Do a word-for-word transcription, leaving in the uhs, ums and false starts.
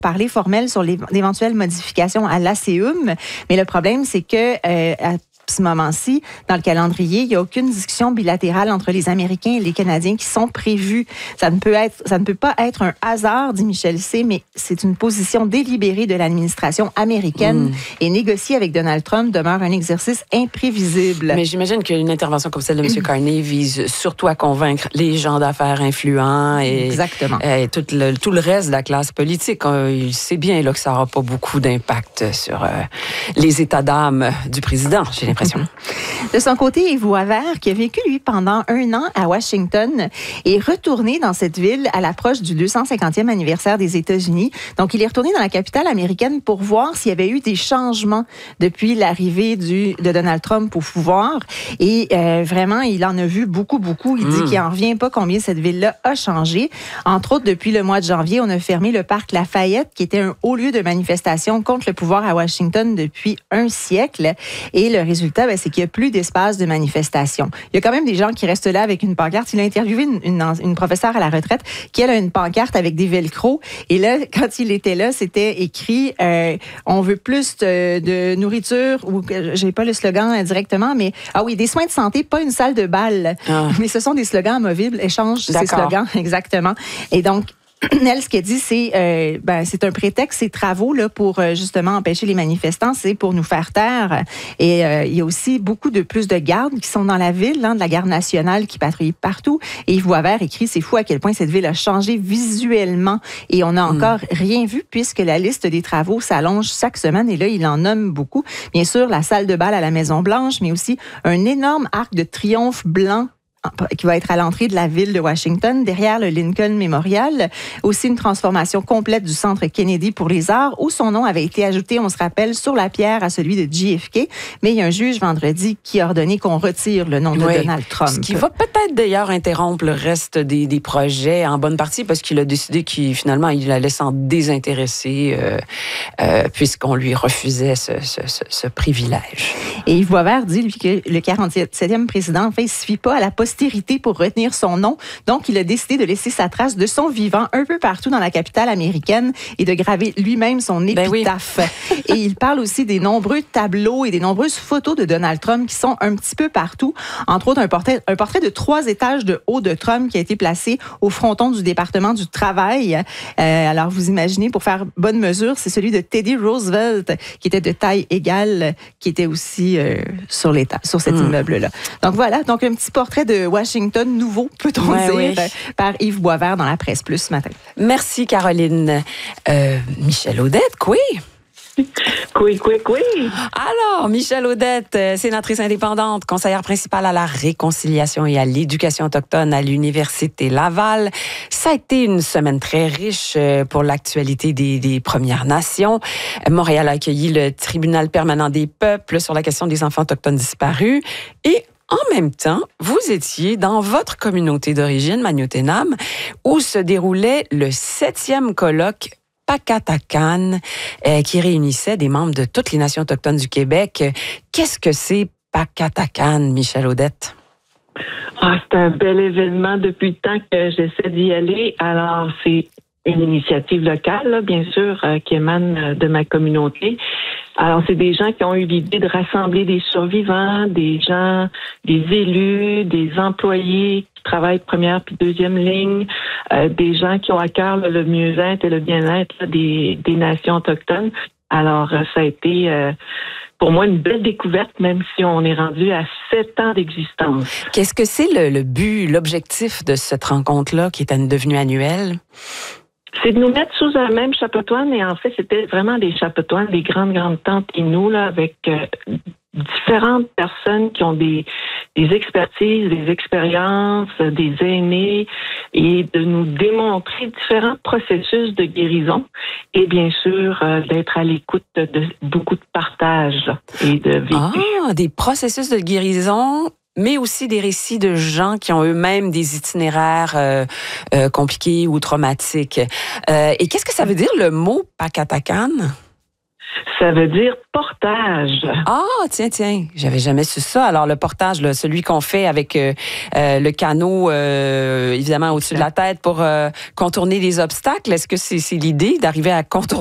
parler formel sur les d'éventuelles modifications à l'A C U M, mais le problème, c'est que euh, à ce moment-ci, dans le calendrier, il n'y a aucune discussion bilatérale entre les Américains et les Canadiens qui sont prévues. Ça ne peut être, ça ne peut pas être un hasard, dit Michel C., mais c'est une position délibérée de l'administration américaine mmh. et négocier avec Donald Trump demeure un exercice imprévisible. Mais j'imagine qu'une intervention comme celle de M. Carney vise surtout à convaincre les gens d'affaires influents et, Exactement. et tout, le, tout le reste de la classe politique. Il sait bien là, que ça n'aura pas beaucoup d'impact sur euh, les états d'âme du président, j'ai l'impression. De son côté, Yves Boisvert, qui a vécu, lui, pendant un an à Washington, est retourné dans cette ville à l'approche du deux cent cinquantième anniversaire des États-Unis. Donc, il est retourné dans la capitale américaine pour voir s'il y avait eu des changements depuis l'arrivée du, de Donald Trump au pouvoir. Et euh, vraiment, il en a vu beaucoup, beaucoup. Il dit mmh. qu'il n'en revient pas combien cette ville-là a changé. Entre autres, depuis le mois de janvier, on a fermé le parc Lafayette, qui était un haut lieu de manifestation contre le pouvoir à Washington depuis un siècle. Et le résultat, ben, c'est qu'il n'y a plus d'espace de manifestation. Il y a quand même des gens qui restent là avec une pancarte. Il a interviewé une, une, une professeure à la retraite qui, elle, a une pancarte avec des velcro. Et là, quand il était là, c'était écrit euh, « On veut plus de, de nourriture » ou j'ai pas le slogan directement, mais ah oui, des soins de santé, pas une salle de bal. Ah. Mais ce sont des slogans amovibles. Échange ces slogans, exactement. Et donc, elle, ce qu'elle dit, c'est euh, ben, c'est un prétexte, ces travaux là pour euh, justement empêcher les manifestants, c'est pour nous faire taire. Et euh, il y a aussi beaucoup de plus de gardes qui sont dans la ville, hein, de la garde nationale qui patrouille partout. Et Yves Boisvert écrit, c'est fou à quel point cette ville a changé visuellement. Et on n'a encore mmh. rien vu puisque la liste des travaux s'allonge chaque semaine. Et là, il en nomme beaucoup. Bien sûr, la salle de bal à la Maison-Blanche, mais aussi un énorme arc de triomphe blanc qui va être à l'entrée de la ville de Washington, derrière le Lincoln Memorial. Aussi une transformation complète du centre Kennedy pour les arts, où son nom avait été ajouté, on se rappelle, sur la pierre à celui de J F K. Mais il y a un juge vendredi qui a ordonné qu'on retire le nom de oui. Donald Trump. Ce qui va peut-être d'ailleurs interrompre le reste des, des projets en bonne partie, parce qu'il a décidé qu'il finalement il allait s'en désintéresser euh, euh, puisqu'on lui refusait ce, ce, ce, ce privilège. Et Yves Boisvert dit, lui, que le quarante-septième président, en fait, il ne suffit pas à la postérité pour retenir son nom. Donc, il a décidé de laisser sa trace de son vivant un peu partout dans la capitale américaine et de graver lui-même son épitaphe. Ben oui. Et il parle aussi des nombreux tableaux et des nombreuses photos de Donald Trump qui sont un petit peu partout. Entre autres, un portrait, un portrait de trois étages de haut de Trump qui a été placé au fronton du département du travail. Euh, alors, vous imaginez, pour faire bonne mesure, c'est celui de Teddy Roosevelt qui était de taille égale, qui était aussi euh, sur, l'état, sur cet mmh. immeuble-là. Donc voilà, donc un petit portrait de Washington nouveau, peut-on ouais, dire, oui. par Yves Boisvert dans la Presse Plus ce matin. Merci, Caroline. Euh, Michel Audette, quoi? Oui, oui, oui. Alors, Michel Audette, sénatrice indépendante, conseillère principale à la réconciliation et à l'éducation autochtone à l'Université Laval. Ça a été une semaine très riche pour l'actualité des, des Premières Nations. Montréal a accueilli le Tribunal permanent des peuples sur la question des enfants autochtones disparus et en même temps, vous étiez dans votre communauté d'origine, Maniouténam, où se déroulait le septième colloque Pakatakan, euh, qui réunissait des membres de toutes les nations autochtones du Québec. Qu'est-ce que c'est Pakatakan, Michel Audette? Ah, c'est un bel événement depuis le temps que j'essaie d'y aller. Alors, c'est une initiative locale, là, bien sûr, euh, qui émane de ma communauté. Alors, c'est des gens qui ont eu l'idée de rassembler des survivants, des gens, des élus, des employés qui travaillent première puis deuxième ligne, euh, des gens qui ont à cœur là, le mieux-être et le bien-être là, des, des nations autochtones. Alors, euh, ça a été euh, pour moi une belle découverte, même si on est rendu à sept ans d'existence. Qu'est-ce que c'est le, le but, l'objectif de cette rencontre-là qui est devenue annuelle? C'est de nous mettre sous un même chapetoine, et en fait, c'était vraiment des chapetoines, des grandes, grandes tantes et nous, là, avec euh, différentes personnes qui ont des, des expertises, des expériences, des aînés, et de nous démontrer différents processus de guérison, et bien sûr, euh, d'être à l'écoute de, de beaucoup de partage et de vécu. Ah, des processus de guérison, mais aussi des récits de gens qui ont eux-mêmes des itinéraires euh, euh, compliqués ou traumatiques. Euh, et qu'est-ce que ça veut dire le mot Pakatakan? Ça veut dire portage. Ah, tiens, tiens, j'avais jamais su ça. Alors, le portage, là, celui qu'on fait avec euh, euh, le canot, euh, évidemment, au-dessus de la tête pour euh, contourner les obstacles, est-ce que c'est, c'est l'idée d'arriver à contourner